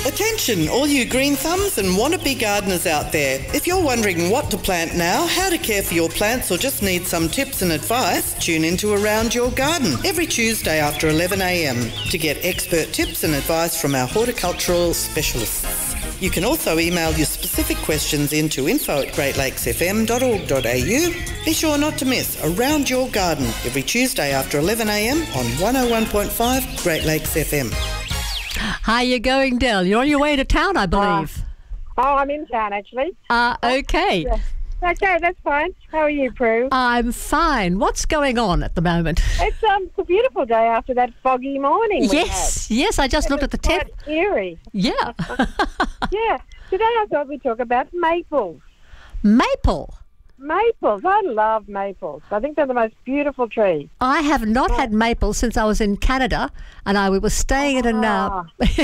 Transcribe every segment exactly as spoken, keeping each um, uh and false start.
Attention, all you green thumbs and wannabe gardeners out there. If you're wondering what to plant now, how to care for your plants, or just need some tips and advice, tune into Around Your Garden every Tuesday after eleven a m to get expert tips and advice from our horticultural specialists. You can also email your specific questions into info at great lakes f m dot org dot a u. Be sure not to miss Around Your Garden every Tuesday after eleven a m on one oh one point five Great Lakes F M. How you going, Del? You're on your way to town, I believe. Uh, oh, I'm in town, actually. Uh, okay. Yeah. Okay, that's fine. How are you, Prue? I'm fine. What's going on at the moment? It's, um, it's a beautiful day after that foggy morning we Yes, had. yes. I just It looked at was the temp. quite eerie. Yeah. Yeah. Today I thought we'd talk about maples. Maple. Maples. I love maples. I think they're the most beautiful tree. I have not had maple since I was in Canada, and I we were staying at an uh,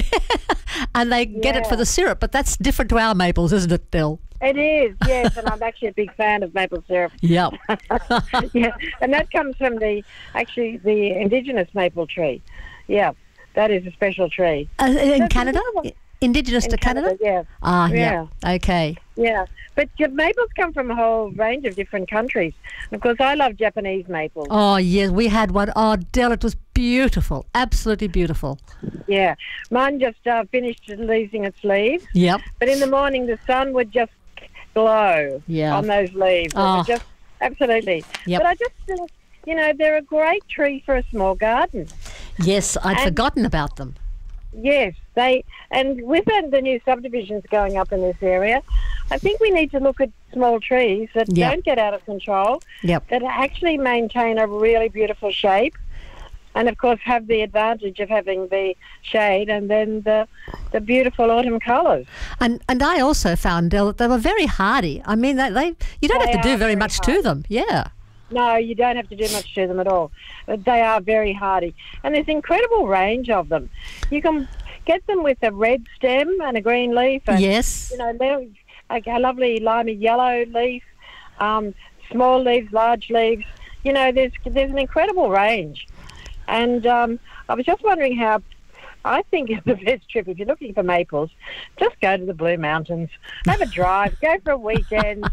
and they get it for Yeah. the syrup, but that's different to our maples, isn't it, Del? It is, yes, and I'm actually a big fan of maple syrup. Yep. Yeah, and that comes from the, actually, the indigenous maple tree. Yeah, that is a special tree. Uh, in That's Canada? beautiful. Indigenous In to Canada? yeah. Ah, yeah. Okay. Yeah, but your maples come from a whole range of different countries. And of course, I love Japanese maples. Oh, yes, we had one. Oh, Del, it was beautiful. Absolutely beautiful. Yeah, mine just uh, finished losing its leaves. Yep. But in the morning, the sun would just glow Yeah. on those leaves. It was Oh. just absolutely. Yep. But I just think, you know, they're a great tree for a small garden. Yes, I'd And- forgotten about them. Yes, they and with the, the new subdivisions going up in this area, I think we need to look at small trees that Yep. don't get out of control, Yep. that actually maintain a really beautiful shape, and of course have the advantage of having the shade and then the the beautiful autumn colours. And and I also found, Del, that they were very hardy. I mean, they, they you don't They have to do are very very much to hardy. them. Yeah. No, you don't have to do much to them at all. But they are very hardy. And there's incredible range of them. You can get them with a red stem and a green leaf. And, Yes. You know, they're a, a lovely limey yellow leaf, um, small leaves, large leaves. You know, there's there's an incredible range. And um, I was just wondering how, I think it's the best trip, if you're looking for maples, just go to the Blue Mountains, have a drive, go for a weekend.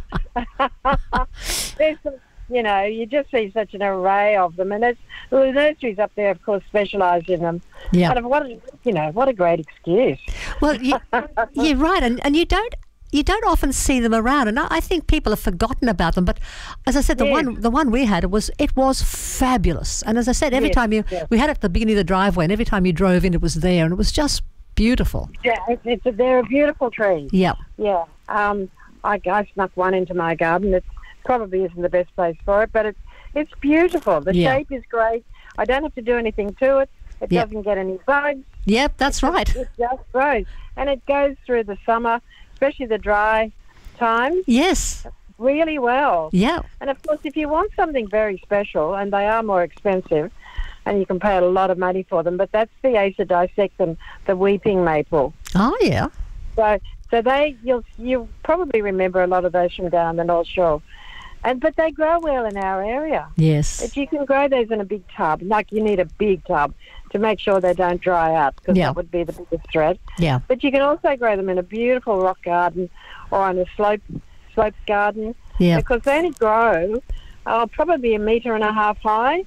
There's some, you know, you just see such an array of them. And there's, the nurseries up there, of course, specialise in them. Yeah. But what a, you know, what a great excuse. Well, you, you're right, and, and you don't you don't often see them around, and I, I think people have forgotten about them. But as I said, the Yes. one the one we had, it was it was fabulous. And as I said, every Yes, time you yes. we had it at the beginning of the driveway, and every time you drove in, it was there, and it was just beautiful. Yeah, it's, it's a, they're a beautiful tree. Yeah. Yeah. Um, I, I snuck one into my garden. It probably isn't the best place for it, but it's it's beautiful. The Yeah. shape is great. I don't have to do anything to it. It Yeah. doesn't get any bugs. Yep, that's right. It just grows. And it goes through the summer, especially the dry times, Yes. really well. Yeah. And of course, if you want something very special, and they are more expensive, and you can pay a lot of money for them, but that's the Acer dissectum, the weeping maple. Oh, yeah. So, so they you'll you probably remember a lot of those from down the North Shore, and but they grow well in our area. Yes. If you can grow those in a big tub, like you need a big tub to make sure they don't dry out, because Yeah. that would be the biggest threat. Yeah. But you can also grow them in a beautiful rock garden or on a slope sloped garden, Yeah. because they only grow uh, probably a metre and a half high,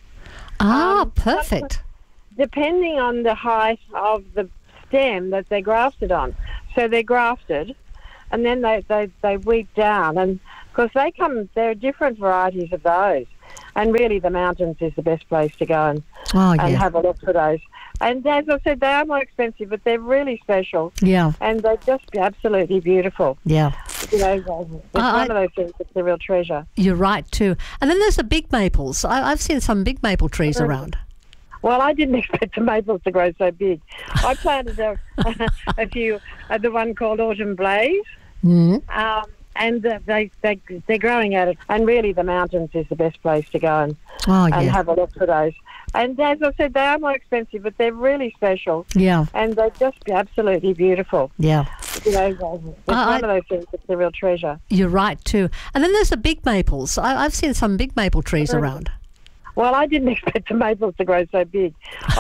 Ah, um, perfect. depending on the height of the stem that they're grafted on. So they're grafted, and then they, they, they weep down. And of course, they come, there are different varieties of those. And really, the mountains is the best place to go and, Oh, and yeah. have a look for those. And as I said, they are more expensive, but they're really special. Yeah. And they're just absolutely beautiful. Yeah. You know, it's one I- of those things that's a real treasure. You're right, too. And then there's the big maples. I, I've seen some big maple trees Mm. around. Well, I didn't expect the maples to grow so big. I planted a, a few, uh, the one called Autumn Blaze, Mm. um, and uh, they, they, they're growing at it. And really, the mountains is the best place to go and, Oh, and yeah. have a look for those. And as I said, they are more expensive, but they're really special. Yeah. And they're just absolutely beautiful. Yeah. You know, it's I- one of those things that's a real treasure. You're right, too. And then there's the big maples. I, I've seen some big maple trees Mm. around. Well, I didn't expect the maples to grow so big.